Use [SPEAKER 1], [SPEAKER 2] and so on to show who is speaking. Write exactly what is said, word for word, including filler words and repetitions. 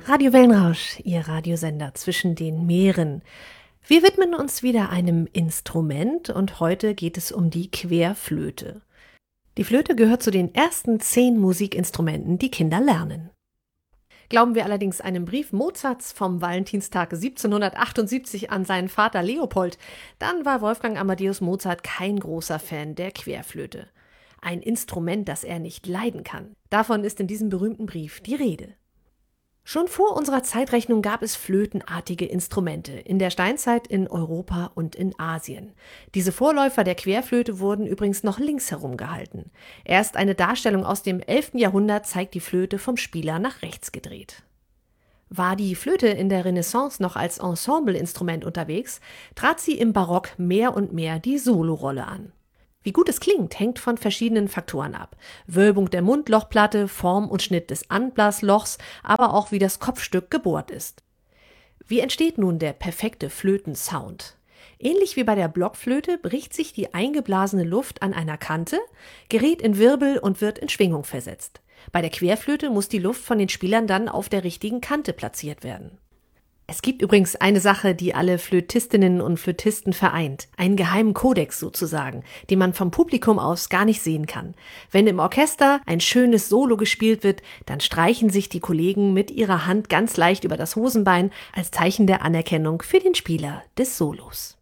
[SPEAKER 1] Radio Wellenrausch, Ihr Radiosender zwischen den Meeren. Wir widmen uns wieder einem Instrument und heute geht es um die Querflöte. Die Flöte gehört zu den ersten zehn Musikinstrumenten, die Kinder lernen. Glauben wir allerdings einem Brief Mozarts vom Valentinstag siebzehnhundertachtundsiebzig an seinen Vater Leopold, dann war Wolfgang Amadeus Mozart kein großer Fan der Querflöte. Ein Instrument, das er nicht leiden kann. Davon ist in diesem berühmten Brief die Rede. Schon vor unserer Zeitrechnung gab es flötenartige Instrumente, in der Steinzeit in Europa und in Asien. Diese Vorläufer der Querflöte wurden übrigens noch links herum gehalten. Erst eine Darstellung aus dem elften Jahrhundert zeigt die Flöte vom Spieler nach rechts gedreht. War die Flöte in der Renaissance noch als Ensembleinstrument unterwegs, trat sie im Barock mehr und mehr die Solorolle an. Wie gut es klingt, hängt von verschiedenen Faktoren ab. Wölbung der Mundlochplatte, Form und Schnitt des Anblaslochs, aber auch wie das Kopfstück gebohrt ist. Wie entsteht nun der perfekte Flötensound? Ähnlich wie bei der Blockflöte bricht sich die eingeblasene Luft an einer Kante, gerät in Wirbel und wird in Schwingung versetzt. Bei der Querflöte muss die Luft von den Spielern dann auf der richtigen Kante platziert werden. Es gibt übrigens eine Sache, die alle Flötistinnen und Flötisten vereint. Einen geheimen Kodex sozusagen, den man vom Publikum aus gar nicht sehen kann. Wenn im Orchester ein schönes Solo gespielt wird, dann streichen sich die Kollegen mit ihrer Hand ganz leicht über das Hosenbein als Zeichen der Anerkennung für den Spieler des Solos.